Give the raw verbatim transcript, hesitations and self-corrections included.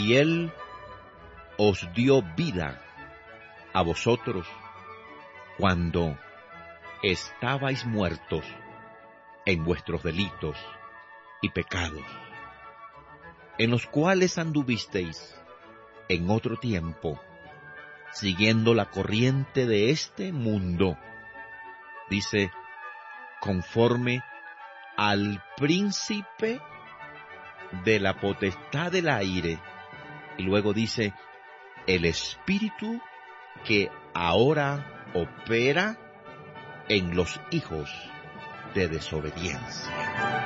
y Él os dio vida a vosotros cuando estabais muertos en vuestros delitos y pecados, en los cuales anduvisteis en otro tiempo, siguiendo la corriente de este mundo, dice, conforme al príncipe de la potestad del aire, y luego dice, el espíritu que ahora opera en los hijos de desobediencia.